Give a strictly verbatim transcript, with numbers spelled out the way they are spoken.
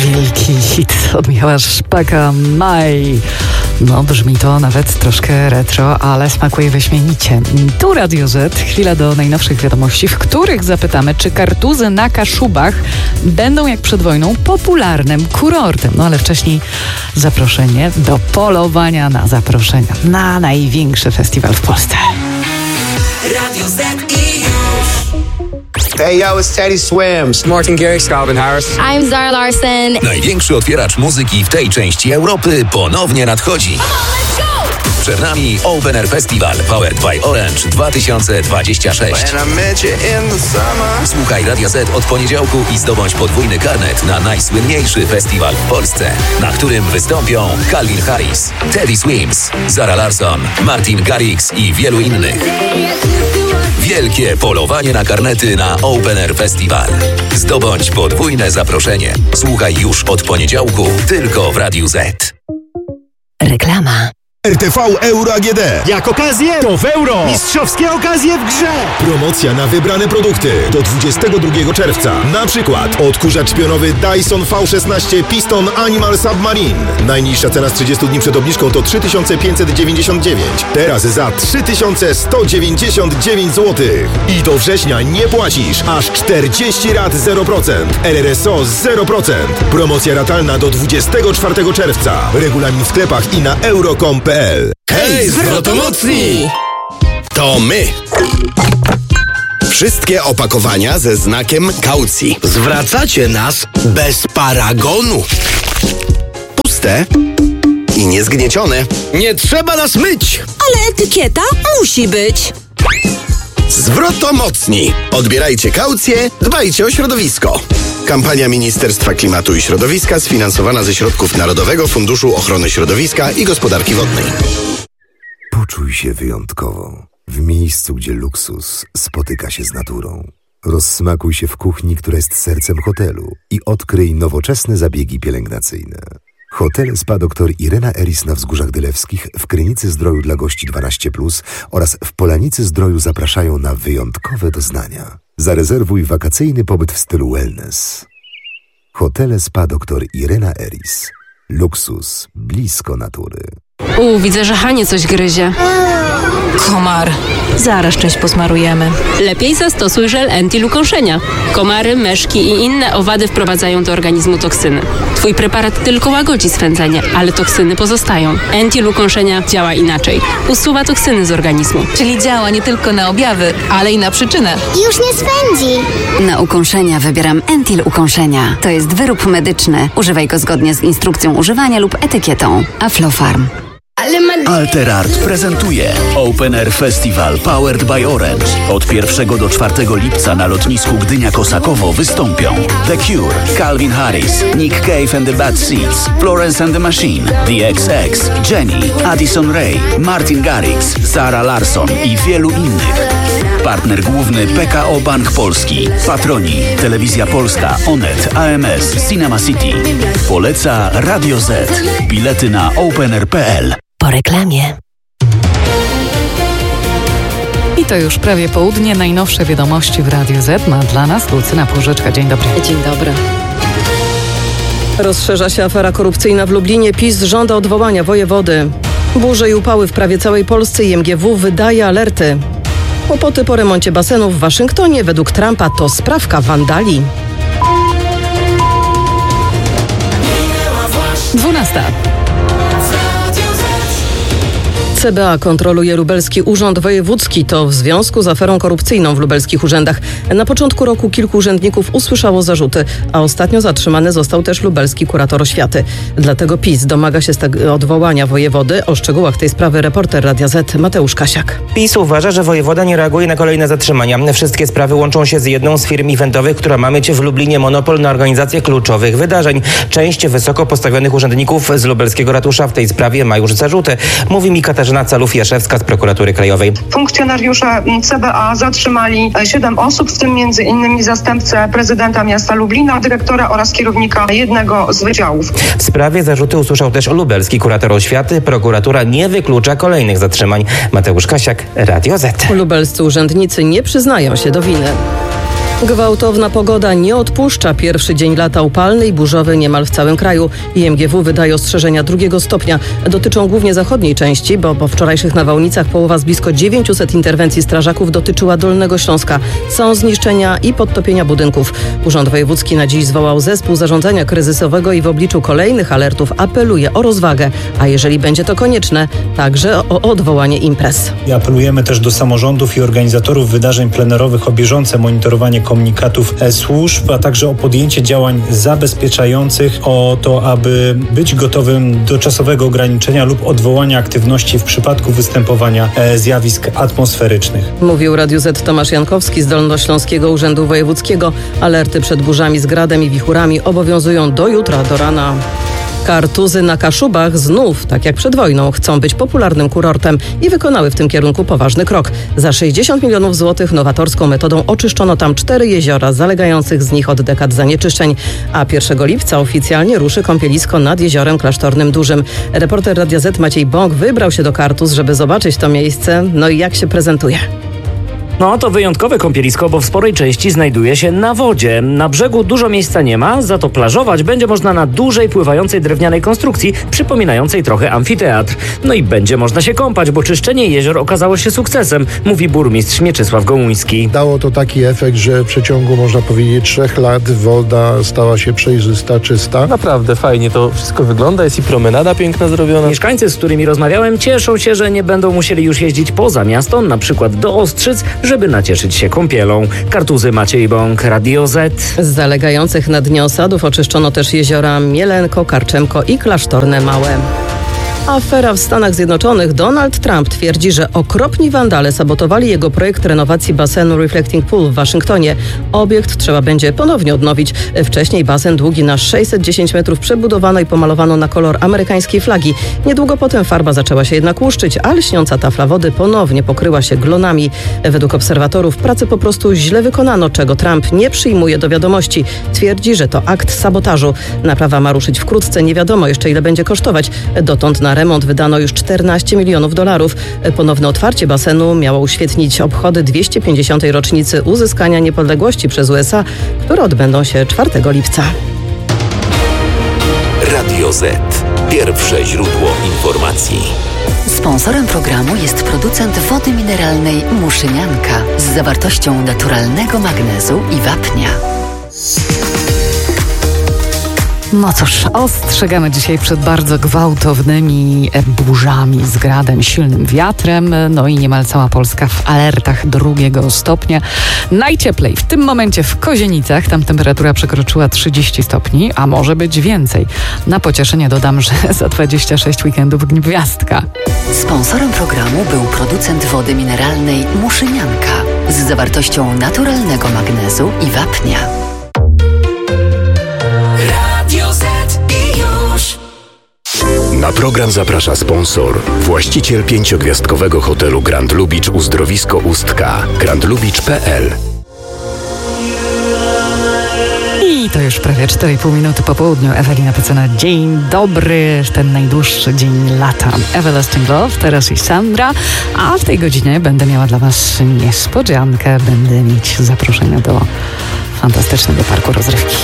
wielki hit od Michała Szpaka, Maj. No, brzmi to nawet troszkę retro, ale smakuje wyśmienicie. Tu Radio Z, chwila do najnowszych wiadomości, w których zapytamy, czy Kartuzy na Kaszubach będą jak przed wojną popularnym kurortem. No ale wcześniej zaproszenie do polowania na zaproszenia na największy festiwal w Polsce. Radio Z i już. Hey yo, it's Teddy Swims. Martin Garrix, Calvin Harris. I'm Zara Larsson. Największy otwieracz muzyki w tej części Europy ponownie nadchodzi. Przed nami Open Air Festival Powered by Orange dwa tysiące dwadzieścia sześć. Słuchaj Radia Z od poniedziałku i zdobądź podwójny karnet na najsłynniejszy festiwal w Polsce, na którym wystąpią Calvin Harris, Teddy Swims, Zara Larsson, Martin Garrix i wielu innych. Wielkie polowanie na karnety na Open Air Festival. Zdobądź podwójne zaproszenie. Słuchaj już od poniedziałku tylko w Radiu Z. Reklama. R T V Euro A G D. Jak okazję, to w euro. Mistrzowskie okazje w grze. Promocja na wybrane produkty do dwudziestego drugiego czerwca. Na przykład odkurzacz pionowy Dyson V szesnaście Piston Animal Submarine. Najniższa cena z trzydziestu dni przed obniżką to trzy tysiące pięćset dziewięćdziesiąt dziewięć. Teraz za trzy tysiące sto dziewięćdziesiąt dziewięć złotych. I do września nie płacisz. Aż czterdzieści rat zero procent. R R S O zero procent. Promocja ratalna do dwudziestego czwartego czerwca. Regulamin w sklepach i na euro kropka com kropka p l. Hej, zwrotomocni! To my! Wszystkie opakowania ze znakiem kaucji. Zwracacie nas bez paragonu. Puste i niezgniecione. Nie trzeba nas myć. Ale etykieta musi być. Zwrotomocni. Odbierajcie kaucję, dbajcie o środowisko. Kampania Ministerstwa Klimatu i Środowiska sfinansowana ze środków Narodowego Funduszu Ochrony Środowiska i Gospodarki Wodnej. Poczuj się wyjątkowo w miejscu, gdzie luksus spotyka się z naturą. Rozsmakuj się w kuchni, która jest sercem hotelu i odkryj nowoczesne zabiegi pielęgnacyjne. Hotel Spa dr Irena Eris na Wzgórzach Dylewskich, w Krynicy Zdroju dla gości dwanaście plus oraz w Polanicy Zdroju zapraszają na wyjątkowe doznania. Zarezerwuj wakacyjny pobyt w stylu wellness. Hotel Spa dr Irena Eris. Luksus blisko natury. U, widzę, że Hanie coś gryzie. Komar. Zaraz czymś posmarujemy. Lepiej zastosuj żel Entil ukąszenia. Komary, meszki i inne owady wprowadzają do organizmu toksyny. Twój preparat tylko łagodzi swędzenie, ale toksyny pozostają. Entil ukąszenia działa inaczej. Usuwa toksyny z organizmu. Czyli działa nie tylko na objawy, ale i na przyczynę. Już nie swędzi. Na ukąszenia wybieram Entil ukąszenia. To jest wyrób medyczny. Używaj go zgodnie z instrukcją używania lub etykietą. Aflofarm. Alterart prezentuje Open Air Festival Powered by Orange. Od pierwszego do czwartego lipca na lotnisku Gdynia-Kosakowo wystąpią The Cure, Calvin Harris, Nick Cave and the Bad Seeds, Florence and the Machine, The X X, Jenny, Addison Rae, Martin Garrix, Zara Larsson i wielu innych. Partner główny P K O Bank Polski. Patroni Telewizja Polska, Onet, A M S, Cinema City. Poleca Radio Z. Bilety na openair kropka p l. Po reklamie. I to już prawie południe. Najnowsze wiadomości w Radiu Z ma dla nas Lucyna Płużyczka. Dzień dobry. Dzień dobry. Rozszerza się afera korupcyjna w Lublinie. PiS żąda odwołania wojewody. Burze i upały w prawie całej Polsce i M G W wydaje alerty. Kłopoty po remoncie basenów w Waszyngtonie według Trumpa to sprawka wandali. dwunasta. C B A kontroluje Lubelski Urząd Wojewódzki. To w związku z aferą korupcyjną w lubelskich urzędach. Na początku roku kilku urzędników usłyszało zarzuty, a ostatnio zatrzymany został też lubelski kurator oświaty. Dlatego PiS domaga się steg- odwołania wojewody. O szczegółach tej sprawy reporter Radia Z Mateusz Kasiak. PiS uważa, że wojewoda nie reaguje na kolejne zatrzymania. Wszystkie sprawy łączą się z jedną z firm eventowych, która ma mieć w Lublinie monopol na organizację kluczowych wydarzeń. Część wysoko postawionych urzędników z lubelskiego ratusza w tej sprawie ma już zarzuty. Mówi mi Katarzyna Calów-Jaszewska z Prokuratury Krajowej. Funkcjonariusze C B A zatrzymali siedem osób, w tym między innymi zastępcę prezydenta miasta Lublina, dyrektora oraz kierownika jednego z wydziałów. W sprawie zarzuty usłyszał też lubelski kurator oświaty. Prokuratura nie wyklucza kolejnych zatrzymań. Mateusz Kasiak, Radio Z. Lubelscy urzędnicy nie przyznają się do winy. Gwałtowna pogoda nie odpuszcza. Pierwszy dzień lata upalny i burzowy niemal w całym kraju. I M G W wydaje ostrzeżenia drugiego stopnia. Dotyczą głównie zachodniej części, bo po wczorajszych nawałnicach połowa z blisko dziewięciuset interwencji strażaków dotyczyła Dolnego Śląska. Są zniszczenia i podtopienia budynków. Urząd Wojewódzki na dziś zwołał zespół zarządzania kryzysowego i w obliczu kolejnych alertów apeluje o rozwagę, a jeżeli będzie to konieczne, także o odwołanie imprez. I apelujemy też do samorządów i organizatorów wydarzeń plenerowych o bieżące monitorowanie komunikatów służb, a także o podjęcie działań zabezpieczających, o to, aby być gotowym do czasowego ograniczenia lub odwołania aktywności w przypadku występowania zjawisk atmosferycznych. Mówił Radiu Z Tomasz Jankowski z Dolnośląskiego Urzędu Wojewódzkiego. Alerty przed burzami z gradem i wichurami obowiązują do jutra, do rana. Kartuzy na Kaszubach znów, tak jak przed wojną, chcą być popularnym kurortem i wykonały w tym kierunku poważny krok. Za sześćdziesiąt milionów złotych nowatorską metodą oczyszczono tam cztery jeziora zalegających z nich od dekad zanieczyszczeń, a pierwszego lipca oficjalnie ruszy kąpielisko nad jeziorem Klasztornym Dużym. Reporter Radia Z Maciej Bąk wybrał się do Kartuz, żeby zobaczyć to miejsce. No i jak się prezentuje? No to wyjątkowe kąpielisko, bo w sporej części znajduje się na wodzie. Na brzegu dużo miejsca nie ma, za to plażować będzie można na dużej, pływającej drewnianej konstrukcji, przypominającej trochę amfiteatr. No i będzie można się kąpać, bo czyszczenie jezior okazało się sukcesem, mówi burmistrz Mieczysław Gołuński. Dało to taki efekt, że w przeciągu, można powiedzieć, trzech lat woda stała się przejrzysta, czysta. Naprawdę fajnie to wszystko wygląda, jest i promenada piękna zrobiona. Mieszkańcy, z którymi rozmawiałem, cieszą się, że nie będą musieli już jeździć poza miasto, na przykład do Ostrzyc, żeby nacieszyć się kąpielą. Kartuzy, Maciej Bąk, Radio Z. Z zalegających na dnie osadów oczyszczono też jeziora Mielenko, Karczemko i Klasztorne Małe. Afera w Stanach Zjednoczonych. Donald Trump twierdzi, że okropni wandale sabotowali jego projekt renowacji basenu Reflecting Pool w Waszyngtonie. Obiekt trzeba będzie ponownie odnowić. Wcześniej basen długi na sześćset dziesięć metrów przebudowano i pomalowano na kolor amerykańskiej flagi. Niedługo potem farba zaczęła się jednak łuszczyć, a lśniąca tafla wody ponownie pokryła się glonami. Według obserwatorów pracę po prostu źle wykonano, czego Trump nie przyjmuje do wiadomości. Twierdzi, że to akt sabotażu. Naprawa ma ruszyć wkrótce, nie wiadomo jeszcze ile będzie kosztować. Dotąd na remont wydano już czternaście milionów dolarów. Ponowne otwarcie basenu miało uświetnić obchody dwieście pięćdziesiątej rocznicy uzyskania niepodległości przez U S A, które odbędą się czwartego lipca. Radio Z. Pierwsze źródło informacji. Sponsorem programu jest producent wody mineralnej Muszynianka z zawartością naturalnego magnezu i wapnia. No cóż, ostrzegamy dzisiaj przed bardzo gwałtownymi burzami z gradem, silnym wiatrem, no i niemal cała Polska w alertach drugiego stopnia. Najcieplej w tym momencie w Kozienicach, tam temperatura przekroczyła trzydzieści stopni, a może być więcej. Na pocieszenie dodam, że za dwadzieścia sześć weekendów gwiazdka. Sponsorem programu był producent wody mineralnej Muszynianka z zawartością naturalnego magnezu i wapnia. Na program zaprasza sponsor, właściciel pięciogwiazdkowego hotelu Grand Lubicz Uzdrowisko Ustka, grand lubicz kropka p l. I to już prawie cztery i pół minuty po południu. Ewelina Pycena, dzień dobry, ten najdłuższy dzień lata. Everlasting Love, teraz i Sandra, a w tej godzinie będę miała dla Was niespodziankę. Będę mieć zaproszenie do fantastycznego parku rozrywki.